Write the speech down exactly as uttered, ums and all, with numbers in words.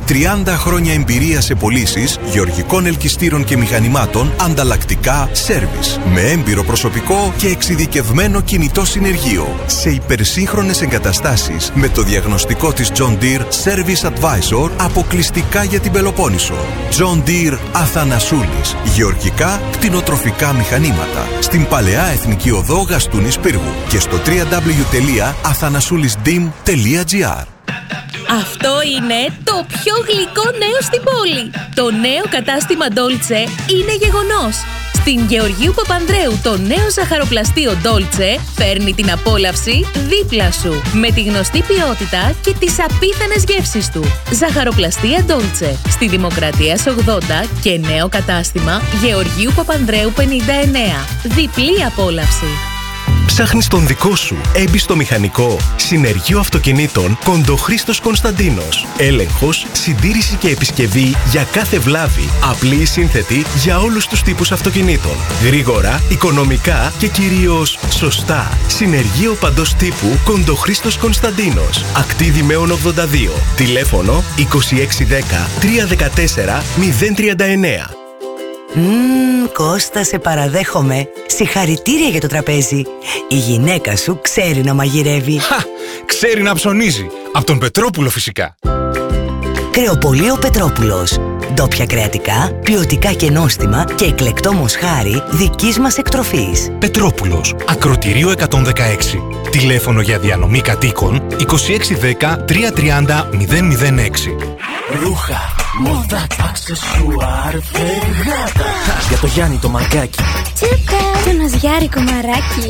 τριάντα χρόνια εμπειρία σε πωλήσεις γεωργικών ελκυστήρων και μηχανημάτων, ανταλλακτικά, σέρβις. Με έμπειρο προσωπικό και εξειδικευμένο κινητό συνεργείο. Σε υπερσύγχρονες εγκαταστάσεις με το διαγνωστικό της John Deere Service Advisor αποκλειστικά για την Πελοπόννησο. John Deere Αθανασούλης. Γεωργικά, κτηνοτροφικά μηχανήματα. Στην Παλαιά Εθνική Οδό Γαστούνης Πύργου και στο double-u double-u double-u τελεία αθανασούλισdim τελεία gr. Αυτό είναι το πιο γλυκό νέο στην πόλη. Το νέο κατάστημα Dolce είναι γεγονός. Στην Γεωργίου Παπανδρέου το νέο ζαχαροπλαστείο Dolce φέρνει την απόλαυση δίπλα σου με τη γνωστή ποιότητα και τις απίθανες γεύσεις του. Ζαχαροπλαστεία Dolce στη Δημοκρατίας ογδόντα και νέο κατάστημα Γεωργίου Παπανδρέου πενήντα εννέα. Διπλή απόλαυση. Ψάχνεις τον δικό σου έμπιστο μηχανικό? Συνεργείο Αυτοκινήτων Κοντοχρήστος Κωνσταντίνος. Έλεγχος, συντήρηση και επισκευή για κάθε βλάβη. Απλή ή σύνθετη για όλους τους τύπους αυτοκινήτων. Γρήγορα, οικονομικά και κυρίως σωστά. Συνεργείο παντός τύπου Κοντοχρήστος Κωνσταντίνος. Ακτίδη Μέων ογδόντα δύο. Τηλέφωνο είκοσι έξι δέκα τριακόσια δεκατέσσερα μηδέν τριάντα εννέα. Μμμ, Κώστα, σε παραδέχομαι. Συγχαρητήρια για το τραπέζι. Η γυναίκα σου ξέρει να μαγειρεύει. Χα! Ξέρει να ψωνίζει. Από τον Πετρόπουλο φυσικά. Κρεοπωλείο Πετρόπουλος. Ντόπια κρεατικά, ποιοτικά και νόστιμα και εκλεκτό μοσχάρι δικής μας εκτροφής. Πετρόπουλος, Ακροτηρίο εκατόν δεκαέξι. Τηλέφωνο για διανομή κατοίκων είκοσι έξι δέκα τριακόσια τριάντα μηδέν μηδέν έξι. Ρούχα, μόδα, αξεσουάρ, φεγάτα. Για το Γιάννη το μαγκάκι. Τσουπα, το ναζιάρικο μαράκι.